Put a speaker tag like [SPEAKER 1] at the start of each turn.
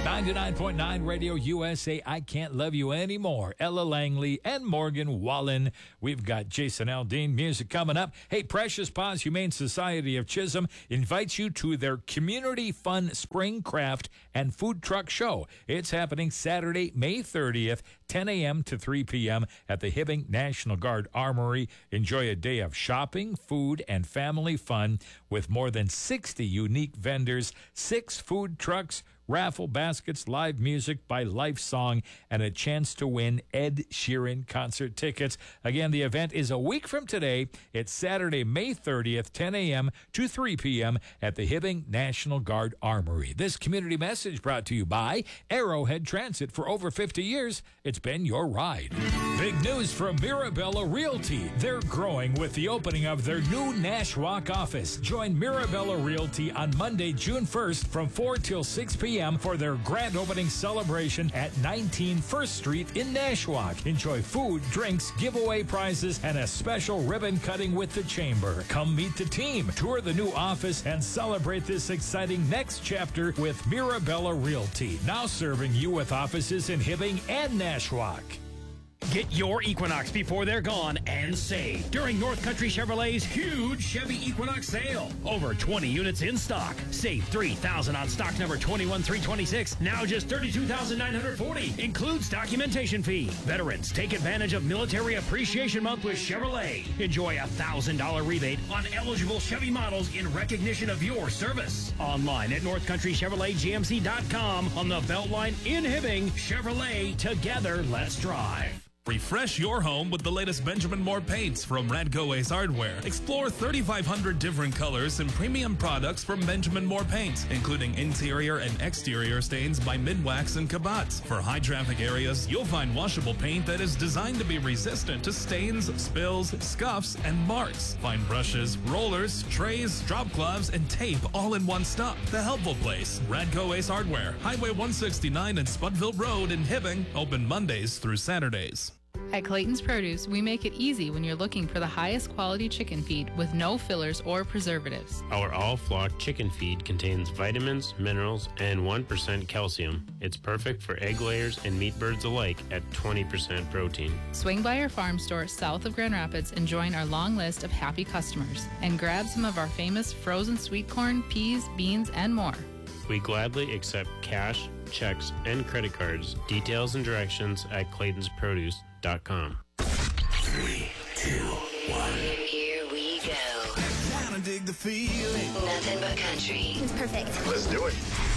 [SPEAKER 1] 99.9 Radio USA, I Can't Love You Anymore. Ella Langley and Morgan Wallen. We've got Jason Aldean music coming up. Hey, Precious Paws Humane Society of Chisholm invites you to their Community Fun Spring Craft and Food Truck Show. It's happening Saturday, May 30th, 10 a.m. to 3 p.m. at the Hibbing National Guard Armory. Enjoy a day of shopping, food, and family fun with more than 60 unique vendors, 6 food trucks, raffle baskets, live music by Life Song, and a chance to win Ed Sheeran concert tickets. Again, the event is a week from today. It's Saturday, May 30th, 10 a.m. to 3 p.m. at the Hibbing National Guard Armory. This community message brought to you by Arrowhead Transit. For over 50 years, it's been your ride. Big news from Mirabella Realty. They're growing with the opening of their new Nashwauk office. Join Mirabella Realty on Monday, June 1st from 4 till 6 p.m. for their grand opening celebration at 19 First Street in Nashwauk. Enjoy food, drinks, giveaway prizes, and a special ribbon cutting with the Chamber. Come meet the team, tour the new office, and celebrate this exciting next chapter with Mirabella Realty. Now serving you with offices in Hibbing and Nashwauk.
[SPEAKER 2] Get your Equinox before they're gone and save during North Country Chevrolet's huge Chevy Equinox sale. Over 20 units in stock. Save $3,000 on stock number 21326. Now just $32,940. Includes documentation fee. Veterans, take advantage of Military Appreciation Month with Chevrolet. Enjoy a $1,000 rebate on eligible Chevy models in recognition of your service. Online at NorthCountryChevroletGMC.com on the Beltline in Hibbing. Chevrolet, together, let's drive.
[SPEAKER 3] Refresh your home with the latest Benjamin Moore paints from Radco Ace Hardware. Explore 3,500 different colors and premium products from Benjamin Moore paints, including interior and exterior stains by Midwax and Kabatz. For high traffic areas, you'll find washable paint that is designed to be resistant to stains, spills, scuffs, and marks. Find brushes, rollers, trays, drop gloves, and tape all in one stop. The helpful place, Radco Ace Hardware, Highway 169 and Spudville Road in Hibbing, open Mondays through Saturdays.
[SPEAKER 4] At Clayton's Produce, we make it easy when you're looking for the highest quality chicken feed with no fillers or preservatives.
[SPEAKER 5] Our all-flock chicken feed contains vitamins, minerals, and 1% calcium. It's perfect for egg layers and meat birds alike at 20% protein.
[SPEAKER 4] Swing by our farm store south of Grand Rapids and join our long list of happy customers. And grab some of our famous frozen sweet corn, peas, beans, and more.
[SPEAKER 5] We gladly accept cash, checks, and credit cards. Details and directions at Clayton'sProduce.com.
[SPEAKER 6] 3, 2, 1.
[SPEAKER 7] Here we go.
[SPEAKER 6] Gotta dig the feeling.
[SPEAKER 7] Nothing but country.
[SPEAKER 8] It's perfect.
[SPEAKER 9] Let's do it.